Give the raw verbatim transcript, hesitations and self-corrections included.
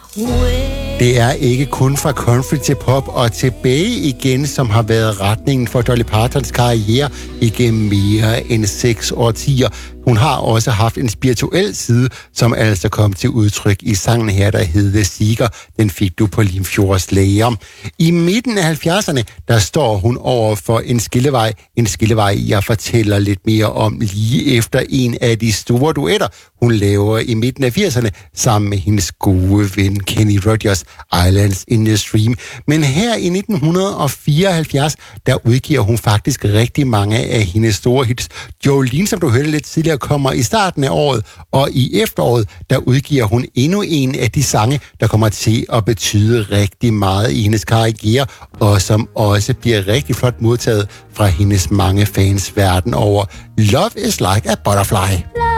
Det er ikke kun fra country til pop og tilbage igen, som har været retningen for Dolly Partons karriere igennem mere end seks årtier. Hun har også haft en spirituel side, som altså kom til udtryk i sangen her, der hedder Seeker. Den fik du på Limfjords Lager. I midten af halvfjerdserne, der står hun over for en skillevej. En skillevej, jeg fortæller lidt mere om lige efter en af de store duetter, hun laver i midten af firserne sammen med hendes gode ven Kenny Rogers, Islands in the Stream. Men her i nitten fireoghalvfjerds, der udgiver hun faktisk rigtig mange af hendes store hits. Jolene, som du hørte lidt tidligere, kommer i starten af året, og i efteråret, der udgiver hun endnu en af de sange, der kommer til at betyde rigtig meget i hendes karriere, og som også bliver rigtig flot modtaget fra hendes mange fans verden over. Love is like a butterfly.